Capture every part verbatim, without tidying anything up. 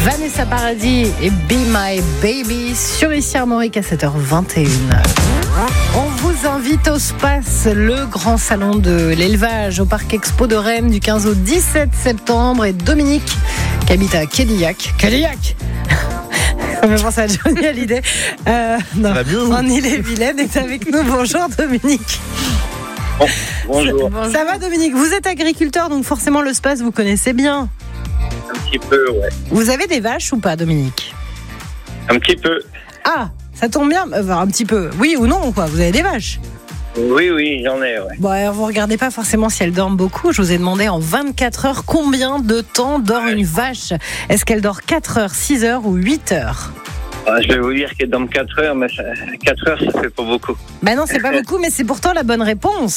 Vanessa Paradis et Be My Baby sur Ici Armorique à sept heures vingt et une. On vous invite au SPACE, le grand salon de l'élevage au Parc Expo de Rennes du quinze au dix-sept septembre. Et Dominique, qui habite à Cadillac, Cadillac ça me pense à Johnny Hallyday, euh, non, en Ille-et-Vilaine, est avec nous. Bonjour Dominique. Bon, bonjour. Ça va Dominique? Vous êtes agriculteur, donc forcément le SPACE vous connaissez bien. Un petit peu, ouais. Vous avez des vaches ou pas, Dominique? Un petit peu. Ah, ça tombe bien, enfin, un petit peu. Oui ou non, quoi? Vous avez des vaches? Oui, oui, j'en ai, ouais. Bon, alors vous regardez pas forcément si elles dorment beaucoup. Je vous ai demandé en vingt-quatre heures combien de temps dort une vache. Est-ce qu'elle dort quatre heures, six heures ou huit heures? Ah, je vais vous dire qu'elle dorme quatre heures, mais ça, quatre heures, ça fait pas beaucoup. Ben non, c'est pas beaucoup, mais c'est pourtant la bonne réponse.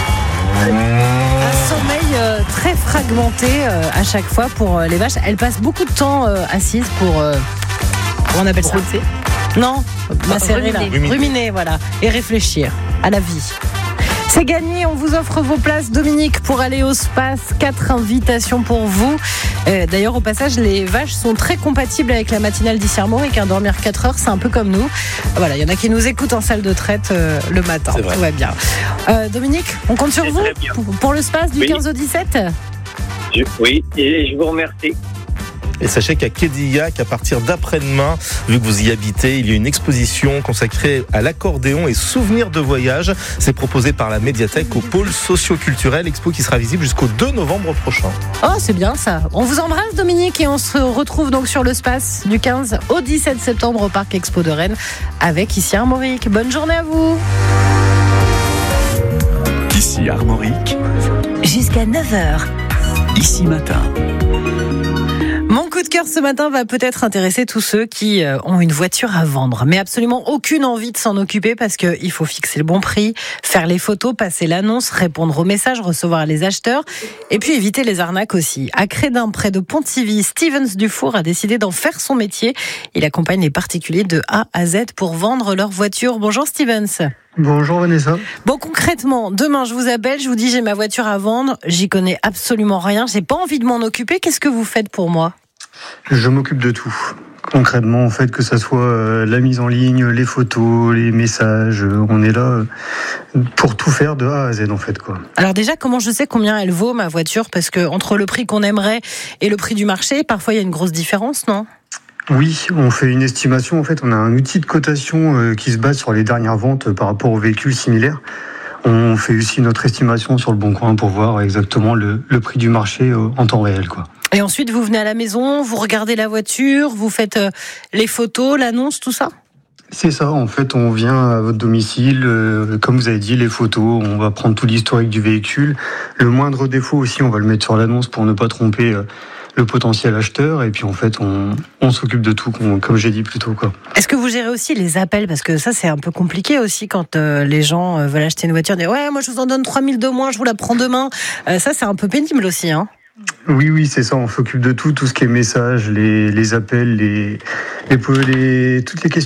Un sommeil euh, très fragmenté euh, à chaque fois pour euh, les vaches. Elles passent beaucoup de temps euh, assises pour... Euh, comment on appelle ça? Non, macérer, là. Ruminer. Ruminer, voilà. Et réfléchir à la vie. C'est gagné, on vous offre vos places, Dominique, pour aller au SPACE. Quatre invitations pour vous. Euh, d'ailleurs, au passage, les vaches sont très compatibles avec la matinale d'Ici Armorique. Hein, dormir quatre heures, c'est un peu comme nous. Voilà, il y en a qui nous écoutent en salle de traite euh, le matin. Tout va bien. Euh, Dominique, on compte sur C'est vous très bien. pour, pour le SPACE du Oui. quinze au dix-sept. Je- oui, et je vous remercie. Et sachez qu'à Cadillac, à partir d'après-demain, vu que vous y habitez, il y a une exposition consacrée à l'accordéon et souvenirs de voyage. C'est proposé par la médiathèque au pôle socio-culturel, expo qui sera visible jusqu'au deux novembre prochain. Oh, c'est bien ça. On vous embrasse, Dominique, et on se retrouve donc sur le SPACE du quinze au dix-sept septembre au Parc Expo de Rennes avec Ici Armorique. Bonne journée à vous. Ici Armorique, Jusqu'à neuf heures. ici matin. Mon coup de cœur ce matin va peut-être intéresser tous ceux qui euh, ont une voiture à vendre, mais absolument aucune envie de s'en occuper parce qu'il faut fixer le bon prix, faire les photos, passer l'annonce, répondre aux messages, recevoir les acheteurs et puis éviter les arnaques aussi. À Crédin, près de Pontivy, Stevens Dufour a décidé d'en faire son métier. Il accompagne les particuliers de A à Z pour vendre leur voiture. Bonjour Stevens. Bonjour Vanessa. Bon, concrètement, demain je vous appelle, je vous dis j'ai ma voiture à vendre, j'y connais absolument rien, j'ai pas envie de m'en occuper, qu'est-ce que vous faites pour moi? Je m'occupe de tout. Concrètement, en fait, que ça soit euh, la mise en ligne, les photos, les messages, euh, on est là euh, pour tout faire de A à Z en fait, quoi. Alors déjà, comment je sais combien elle vaut ma voiture? Parce que entre le prix qu'on aimerait et le prix du marché, parfois il y a une grosse différence, non? Oui, on fait une estimation. En fait, on a un outil de cotation euh, qui se base sur les dernières ventes euh, par rapport aux véhicules similaires. On fait aussi notre estimation sur le Bon Coin pour voir exactement le, le prix du marché euh, en temps réel, quoi. Et ensuite, vous venez à la maison, vous regardez la voiture, vous faites euh, les photos, l'annonce, tout ça? C'est ça, en fait, on vient à votre domicile, euh, comme vous avez dit, les photos, on va prendre tout l'historique du véhicule. Le moindre défaut aussi, on va le mettre sur l'annonce pour ne pas tromper euh, le potentiel acheteur. Et puis, en fait, on, on s'occupe de tout, comme j'ai dit plus tôt, quoi. Est-ce que vous gérez aussi les appels? Parce que ça, c'est un peu compliqué aussi quand euh, les gens euh, veulent acheter une voiture. Disent, ouais, moi, je vous en donne trois mille de moins, je vous la prends demain. Euh, ça, c'est un peu pénible aussi, hein. Oui, oui, c'est ça, on s'occupe de tout, tout ce qui est messages, les, les appels, les, les, les, toutes les questions.